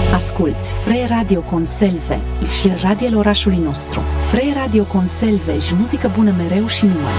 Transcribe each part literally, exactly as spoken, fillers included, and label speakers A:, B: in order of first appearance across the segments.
A: Asculți Free Radio Conselve și radiul orașului nostru. Free Radio Conselve și muzică bună mereu și numai.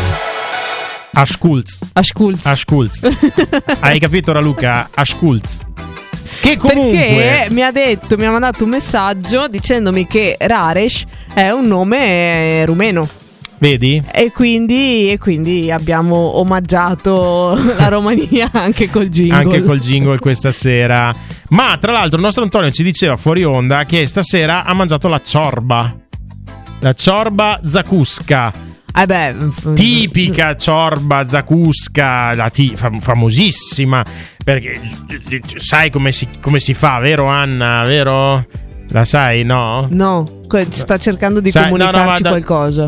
B: Asculți.
C: Asculți.
B: Asculți. Hai capito, Raluca? Asculți. Che comunque
C: Perché mi ha detto, mi ha mandato un messaggio dicendomi che Rareș è un nome rumeno.
B: Vedi?
C: E quindi, e quindi abbiamo omaggiato la Romania anche col jingle.
B: Anche col jingle questa sera. Ma tra l'altro il nostro Antonio ci diceva fuori onda che stasera ha mangiato la ciorba. La ciorba zacusca.
C: Eh beh,
B: tipica ciorba zacusca, la t- fam- famosissima. Perché sai come si, come si fa, vero Anna? Vero? La sai, no?
C: No, sta cercando di
B: sai,
C: comunicarci
B: no, no, da-
C: qualcosa.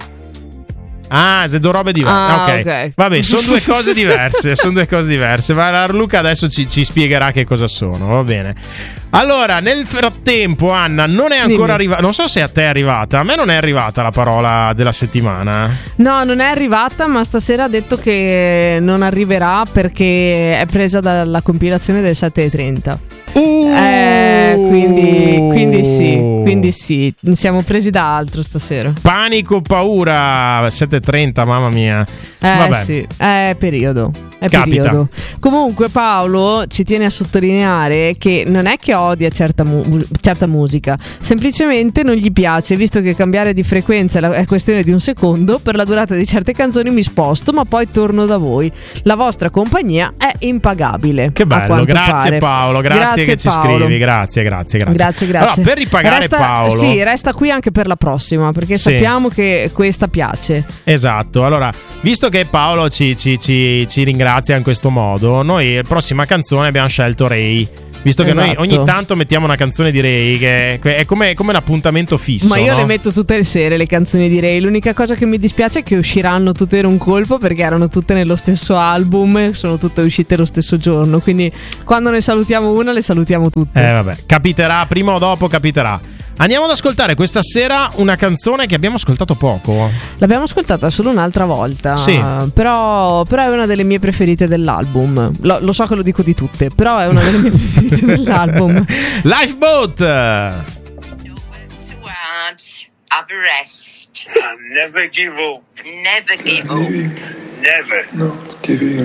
B: Ah, se do robe diverse.
C: Ah,
B: okay.
C: ok.
B: Vabbè, sono due cose diverse. Sono due cose diverse. Ma Luca adesso ci, ci spiegherà che cosa sono. Va bene. Allora, nel frattempo, Anna, non è ancora arrivata. Non so se a te è arrivata. A me non è arrivata la parola della settimana.
C: No, non è arrivata, ma stasera ha detto che non arriverà perché è presa dalla compilazione del sette e trenta.
B: Uh!
C: Eh, quindi, quindi sì, quindi sì, siamo presi da altro stasera.
B: Panico, paura, sette e trenta, mamma mia.
C: Eh
B: Vabbè.
C: sì, è periodo, è
B: Capita.
C: periodo. Comunque Paolo ci tiene a sottolineare che non è che odia certa, mu- certa musica, semplicemente non gli piace, visto che cambiare di frequenza è questione di un secondo, per la durata di certe canzoni mi sposto ma poi torno da voi. La vostra compagnia è impagabile.
B: Che bello, grazie
C: pare.
B: Paolo, grazie, grazie che ci
C: Paolo.
B: scrivi, grazie, grazie, grazie.
C: Grazie, grazie.
B: Allora, per ripagare
C: resta,
B: Paolo.
C: Sì, resta qui anche per la prossima, perché
B: Sì.
C: sappiamo che questa piace.
B: Esatto, allora, visto che Paolo ci, ci, ci, ci ringrazia in questo modo, noi la prossima canzone abbiamo scelto Ray. Visto che
C: Esatto.
B: noi ogni tanto mettiamo una canzone di Ray, che è come, come un appuntamento fisso.
C: Ma io
B: no?
C: le metto tutte le sere le canzoni di Ray. L'unica cosa che mi dispiace è che usciranno tutte in un colpo, perché erano tutte nello stesso album, sono tutte uscite lo stesso giorno. Quindi quando ne salutiamo una, le salutiamo tutte.
B: Eh vabbè, capiterà, prima o dopo capiterà. Andiamo ad ascoltare questa sera una canzone che abbiamo ascoltato poco.
C: L'abbiamo ascoltata solo un'altra volta.
B: Sì.
C: Però, però è una delle mie preferite dell'album. Lo, lo so che lo dico di tutte, però è una delle mie preferite dell'album.
B: Lifeboat.
D: Of rest.
E: Never give up.
D: Never give up.
E: Never.
F: Not giving